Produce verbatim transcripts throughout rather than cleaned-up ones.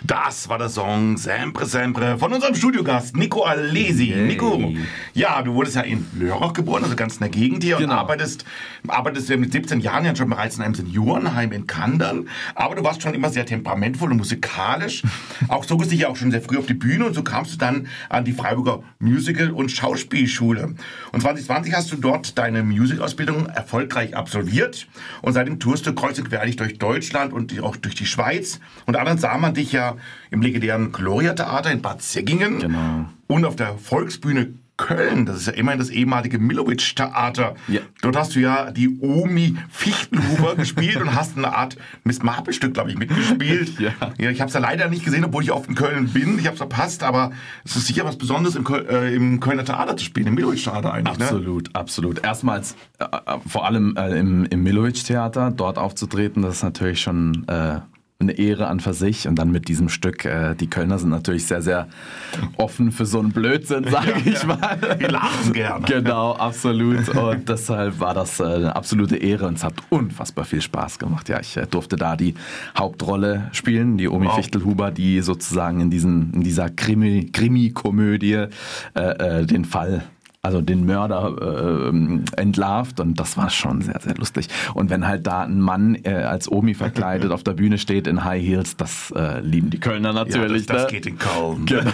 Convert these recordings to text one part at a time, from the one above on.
Das war der Song Sempre Sempre von unserem Studiogast Nico Alesi. Yay. Nico, ja, du wurdest ja in Lörrach geboren, also ganz in der Gegend hier, genau. und arbeitest, arbeitest ja mit siebzehn Jahren ja schon bereits in einem Seniorenheim in Kandern. Aber du warst schon immer sehr temperamentvoll und musikalisch. Auch so bist du ja auch schon sehr früh auf die Bühne und so kamst du dann an die Freiburger Musical- und Schauspielschule. Und zwanzig zwanzig hast du dort deine Musikausbildung erfolgreich absolviert und seitdem tourst du kreuz und quer durch Deutschland und auch durch die Schweiz. Unter anderem sah man dich ja im legendären Gloria-Theater in Bad Säckingen, genau. und auf der Volksbühne Köln, das ist ja immerhin das ehemalige Millowitsch-Theater. Ja. Dort hast du ja die Omi Fichtenhuber gespielt und hast eine Art Miss Marple-Stück, glaube ich, mitgespielt. Ja. Ja, ich habe es ja leider nicht gesehen, obwohl ich oft in Köln bin. Ich habe es verpasst, aber es ist sicher was Besonderes, im, Köl- äh, im Kölner Theater zu spielen, im Millowitsch-Theater eigentlich. Absolut, ne? absolut. Erstmals, äh, vor allem äh, im, im Millowitsch-Theater, dort aufzutreten, das ist natürlich schon äh, eine Ehre an für sich. Und dann mit diesem Stück, äh, die Kölner sind natürlich sehr, sehr offen für so einen Blödsinn, sage ja, ich mal. Die lachen gerne. Genau, absolut. Und deshalb war das äh, eine absolute Ehre und es hat unfassbar viel Spaß gemacht. Ja, ich äh, durfte da die Hauptrolle spielen, die Omi wow. Fichtelhuber, die sozusagen in, diesen, in dieser Krimi, Krimi-Komödie äh, äh, den Fall, also den Mörder äh, entlarvt, und das war schon sehr, sehr lustig. Und wenn halt da ein Mann äh, als Omi verkleidet auf der Bühne steht in High Heels, das äh, lieben die Kölner natürlich. Ja, das, das ne? geht in Köln. Genau.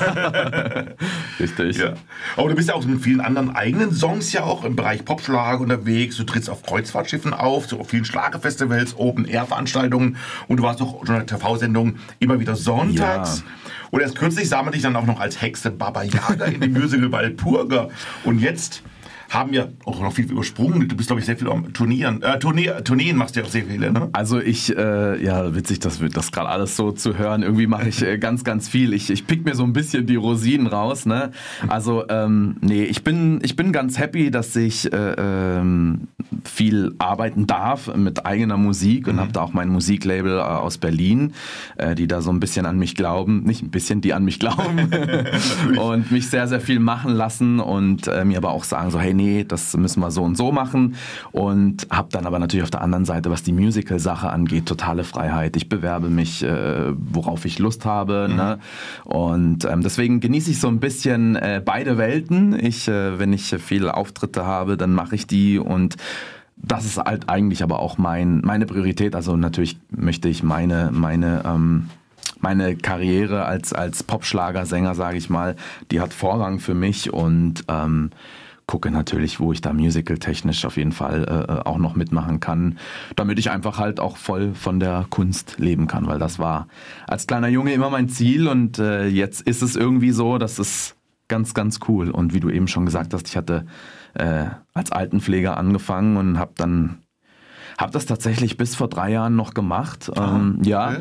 Richtig. Ja. Aber du bist ja auch mit vielen anderen eigenen Songs ja auch im Bereich Popschlager unterwegs. Du trittst auf Kreuzfahrtschiffen auf, so auf vielen Schlagerfestivals, Open-Air-Veranstaltungen, und du warst auch schon in der T V-Sendung immer wieder sonntags. Ja. Und erst kürzlich sah man dich dann auch noch als Hexe Baba Yaga in dem Musical Walpurga. Und jetzt haben wir auch noch viel übersprungen. Du bist, glaube ich, sehr viel am Turnieren. Äh, Tournee, Tourneen machst du ja auch sehr viele, ne? Also ich, äh, ja, witzig, das, das gerade alles so zu hören. Irgendwie mache ich äh, ganz, ganz viel. Ich, ich pick mir so ein bisschen die Rosinen raus, ne? Also, ähm, nee, ich bin, ich bin ganz happy, dass ich äh, ähm, viel arbeiten darf mit eigener Musik, und mhm. habe da auch mein Musiklabel äh, aus Berlin, äh, die da so ein bisschen an mich glauben. Nicht ein bisschen, die an mich glauben. Und mich sehr, sehr viel machen lassen und äh, mir aber auch sagen so, hey, nee, das müssen wir so und so machen, und habe dann aber natürlich auf der anderen Seite, was die Musical-Sache angeht, totale Freiheit. Ich bewerbe mich, äh, worauf ich Lust habe, mhm. ne? Und ähm, deswegen genieße ich so ein bisschen äh, beide Welten. Ich, äh, wenn ich viele Auftritte habe, dann mache ich die, und das ist halt eigentlich aber auch mein, meine Priorität. Also natürlich möchte ich meine, meine ähm, Meine Karriere als, als Popschlagersänger, sage ich mal, die hat Vorrang für mich, und ähm, gucke natürlich, wo ich da musical-technisch auf jeden Fall äh, auch noch mitmachen kann, damit ich einfach halt auch voll von der Kunst leben kann, weil das war als kleiner Junge immer mein Ziel, und äh, jetzt ist es irgendwie so, das ist ganz, ganz cool. Und wie du eben schon gesagt hast, ich hatte äh, als Altenpfleger angefangen und habe dann, habe das tatsächlich bis vor drei Jahren noch gemacht. Ah, ähm, okay. Ja.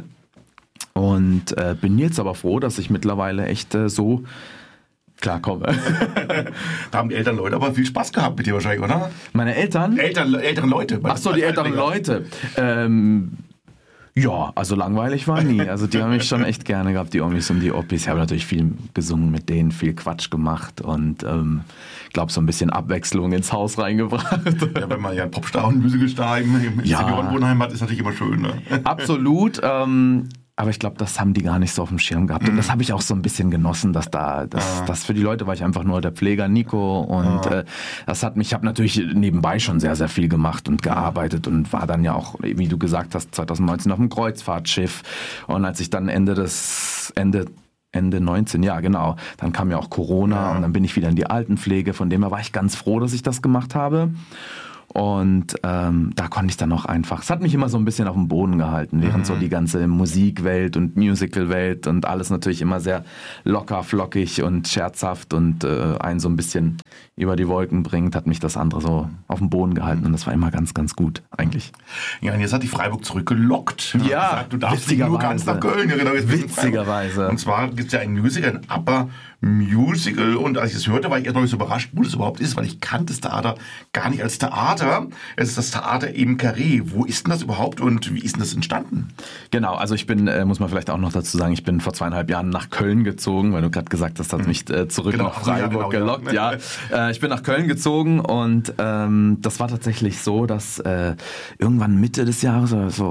Und äh, bin jetzt aber froh, dass ich mittlerweile echt äh, so klarkomme. Da haben die älteren Leute aber viel Spaß gehabt mit dir wahrscheinlich, oder? Meine Eltern? Eltern, älteren Leute. Ach so, die älteren Leute. Ähm, ja, also langweilig war nie. Also die haben mich schon echt gerne gehabt, die Omis und die Oppis. Ich habe natürlich viel gesungen mit denen, viel Quatsch gemacht und ähm, ich glaube, so ein bisschen Abwechslung ins Haus reingebracht. Ja, wenn man ja einen Popstar und einen Musicalstar im, im ja. Seniorenwohnheim hat, ist natürlich immer schön. Ne? Absolut. Ähm, aber ich glaube, das haben die gar nicht so auf dem Schirm gehabt. Und das habe ich auch so ein bisschen genossen, dass da, das, ah. das für die Leute war ich einfach nur der Pfleger Nico. Und ah. äh, das hat mich, ich habe natürlich nebenbei schon sehr, sehr viel gemacht und gearbeitet und war dann ja auch, wie du gesagt hast, zwanzig neunzehn auf dem Kreuzfahrtschiff. Und als ich dann Ende des, Ende Ende neunzehn, ja genau, dann kam ja auch Corona ja. und dann bin ich wieder in die Altenpflege. Von dem her war ich ganz froh, dass ich das gemacht habe. Und ähm, da konnte ich dann auch einfach, es hat mich immer so ein bisschen auf dem Boden gehalten, während mhm. so die ganze Musikwelt und Musicalwelt und alles natürlich immer sehr locker, flockig und scherzhaft und äh, einen so ein bisschen über die Wolken bringt, hat mich das andere so auf dem Boden gehalten, und das war immer ganz, ganz gut eigentlich. Ja, und jetzt hat die Freiburg zurückgelockt. Ja, gesagt, du darfst nicht nur ganz nach Köln. Ja, genau, jetzt witzigerweise. Und zwar gibt es ja ein Musical, ein Upper Musical, und als ich das hörte, war ich erst noch nicht so überrascht, wo das überhaupt ist, weil ich kannte das Theater gar nicht als Theater. Es ist das Theater im Carré. Wo ist denn das überhaupt und wie ist denn das entstanden? Genau, also ich bin, äh, muss man vielleicht auch noch dazu sagen, ich bin vor zweieinhalb Jahren nach Köln gezogen, weil du gerade gesagt hast, das hat mich äh, zurück genau, nach Freiburg ja, genau, gelockt. Ja, ja. Äh, ich bin nach Köln gezogen, und ähm, das war tatsächlich so, dass äh, irgendwann Mitte des Jahres, oder so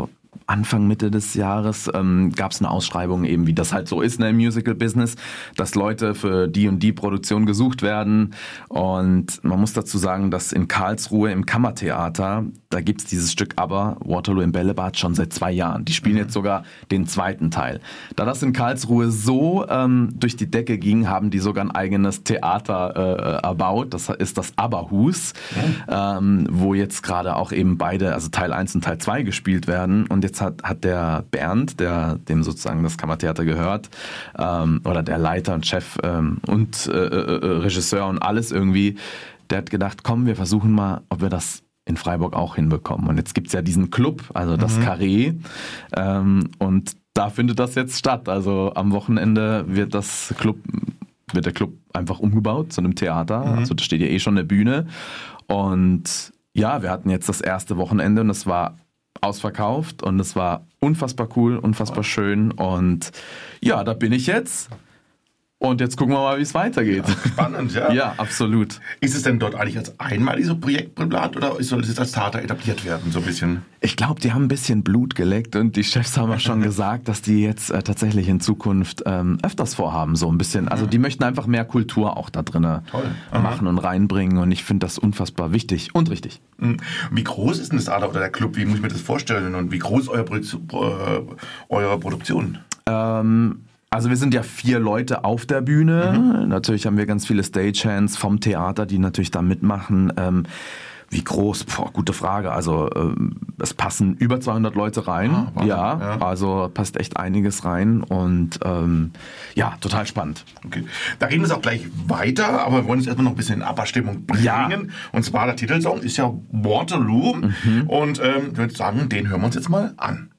Anfang, Mitte des Jahres ähm, gab es eine Ausschreibung, eben wie das halt so ist, ne, im Musical-Business, dass Leute für die und die Produktion gesucht werden. Und man muss dazu sagen, dass in Karlsruhe im Kammertheater, da gibt's dieses Stück ABBA, Waterloo im Bällebad, schon seit zwei Jahren. Die spielen jetzt sogar den zweiten Teil. Da das in Karlsruhe so ähm, durch die Decke ging, haben die sogar ein eigenes Theater äh, erbaut. Das ist das ABBA-Hus, ja. ähm, wo jetzt gerade auch eben beide, also Teil eins und Teil zwei gespielt werden. Und jetzt hat, hat der Bernd, der dem sozusagen das Kammertheater gehört, ähm, oder der Leiter und Chef ähm, und äh, äh, Regisseur und alles irgendwie, der hat gedacht, komm, wir versuchen mal, ob wir das in Freiburg auch hinbekommen. Und jetzt gibt's ja diesen Club, also das mhm. Carré, ähm, und da findet das jetzt statt. Also am Wochenende wird das Club, wird der Club einfach umgebaut zu einem Theater. Mhm. Also da steht ja eh schon eine Bühne. Und ja, wir hatten jetzt das erste Wochenende und es war ausverkauft und es war unfassbar cool, unfassbar schön. Und ja, da bin ich jetzt. Und jetzt gucken wir mal, wie es weitergeht. Ja, spannend, ja. Ja, absolut. Ist es denn dort eigentlich als einmaliges Projekt geplant oder soll es jetzt als Theater etabliert werden, so ein bisschen? Ich glaube, die haben ein bisschen Blut geleckt und die Chefs haben auch schon gesagt, dass die jetzt äh, tatsächlich in Zukunft ähm, öfters vorhaben, so ein bisschen. Also die möchten einfach mehr Kultur auch da drin machen und reinbringen und ich finde das unfassbar wichtig und richtig. Wie groß ist denn das Theater oder der Club? Wie muss ich mir das vorstellen und wie groß ist eure, Produ- eure Produktion? Ähm... Also wir sind ja vier Leute auf der Bühne. Mhm. Natürlich haben wir ganz viele Stagehands vom Theater, die natürlich da mitmachen. Ähm, wie groß? Boah, gute Frage. Also ähm, es passen über zweihundert Leute rein. Ah, Wahnsinn, ja, ja, also passt echt einiges rein und ähm, ja, total spannend. Okay, da reden wir es auch gleich weiter, aber wir wollen uns erstmal noch ein bisschen in ABBA-Stimmung bringen. Ja. Und zwar der Titelsong ist ja Waterloo mhm. und ähm, ich würde sagen, den hören wir uns jetzt mal an.